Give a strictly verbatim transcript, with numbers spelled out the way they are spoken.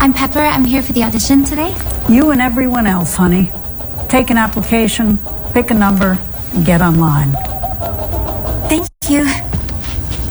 I'm Pepper. I'm here for the audition today. You and everyone else, honey. Take an application, pick a number, and get online. Thank you.